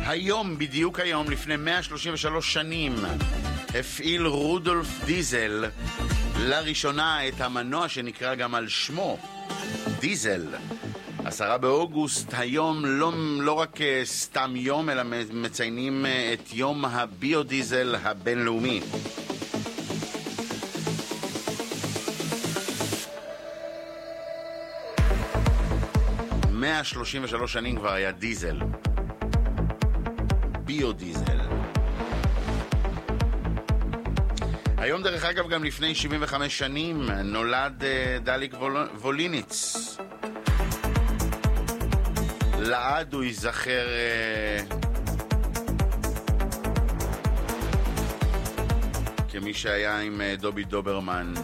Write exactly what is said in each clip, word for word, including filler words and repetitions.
היום, בדיוק היום, לפני מאה שלושים ושלוש שנים, הפעיל רודולף דיזל לראשונה את המנוע שנקרא גם על שמו, דיזל. עשרה באוגוסט, היום לא, לא רק סתם יום, אלא מציינים את יום הביודיזל הבינלאומי. מאה שלושים ושלוש שנים כבר היה דיזל. ביודיזל. היום דרך אגב גם לפני שבעים וחמש שנים נולד uh, דליק וול... ווליניץ. לעד הוא ייזכר uh, כמי שהיה עם uh, דובי דוברמן.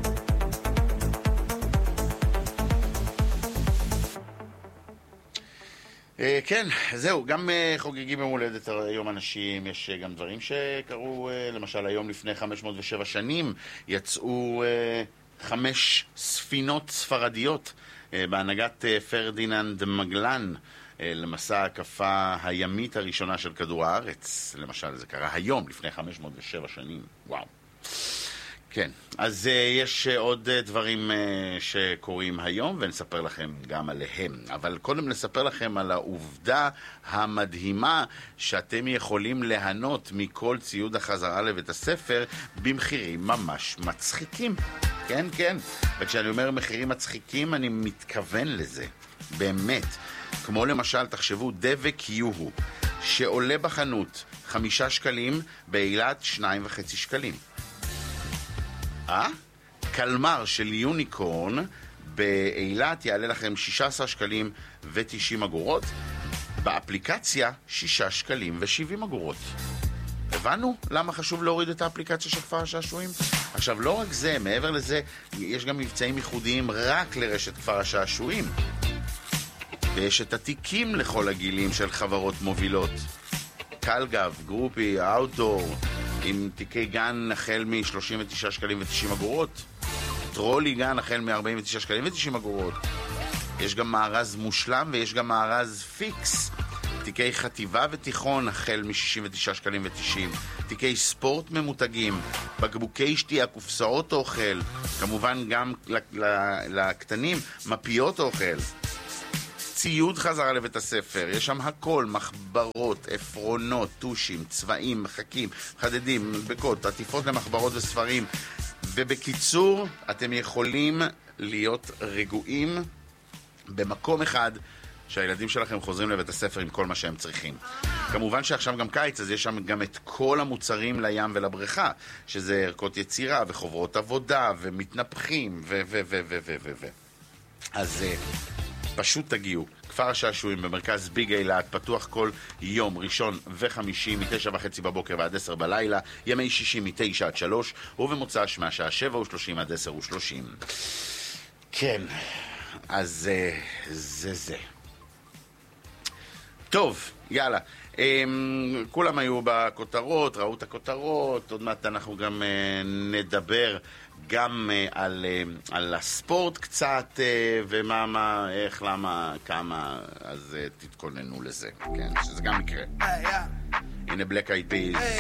כן, זהו, גם חוגגים יום הולדת היום אנשים, יש גם דברים שקרו, למשל היום לפני חמש מאות ושבע שנים יצאו חמש ספינות ספרדיות בהנהגת פרדיננד מגלן למסע ההקפה הימית הראשונה של כדור הארץ. למשל, זה קרה היום לפני חמש מאות ושבע שנים. וואו. כן, אז uh, יש uh, עוד uh, דברים uh, שקורים היום ונספר לכם גם עליהם, אבל קודם נספר לכם על העובדה המדהימה שאתם יכולים ליהנות מכל ציוד החזרה לבית הספר במחירים ממש מצחיקים. כן, כן, וכשאני אומר מחירים מצחיקים אני מתכוון לזה, באמת. כמו למשל, תחשבו, דבק יוהו שעולה בחנות חמישה שקלים, באילת שניים וחצי שקלים. אה? קלמר של יוניקורן באילת יעלה לכם שישה עשר שקלים ו-תשעים אגורות, באפליקציה שישה שקלים ו-שבעים אגורות. הבנו למה חשוב להוריד את האפליקציה של כפר השעשועים? עכשיו, לא רק זה, מעבר לזה, יש גם מבצעים ייחודיים רק לרשת כפר השעשועים. ויש את התיקים לכל הגילים של חברות מובילות. קלגב, גרופי, אאוטדור, עם תיקי גן החל מ-שלושים ותשעה שקלים ו-תשעים אגורות. טרולי גן החל מ-ארבעים ותשעה שקלים ו-תשעים אגורות. יש גם מארז מושלם ויש גם מארז פיקס. תיקי חטיבה ותיכון החל מ-שישים ותשעה שקלים ו-תשעים. תיקי ספורט ממותגים, בקבוקי שתייה, קופסאות אוכל, כמובן גם לקטנים, מפיות אוכל. ציוד חזרה לבית הספר, יש שם הכל, מחברות, אפרונות, טושים, צבעים, מחקים, חדדים, מדבקות, עטיפות למחברות וספרים. ובקיצור, אתם יכולים להיות רגועים במקום אחד שהילדים שלכם חוזרים לבית הספר עם כל מה שהם צריכים. כמובן שעכשיו גם קיץ, אז יש שם גם את כל המוצרים לים ולבריכה, שזה ערכות יצירה וחוברות עבודה ומתנפחים ו ו ו ו ו ו ו אז פשוט תגיעו. כפר השעשועים במרכז ביג אילת פתוח כל יום ראשון וחמישי מתשע וחצי בבוקר ועד עשר בלילה, ימי שישי מתשע עד שלוש, ובמוצ"ש מהשעה שבע ושלושים עד עשר ושלושים. כן, אז זה זה. טוב, יאללה. הם, כולם היו בכותרות, ראו את הכותרות, עוד מעט אנחנו גם uh, נדבר גם uh, על, uh, על הספורט קצת, uh, ומה, מה, איך, למה, כמה, אז uh, תתכוננו לזה, כן, שזה גם יקרה. Hey, yeah. הנה Black Eyed Peas. Hey.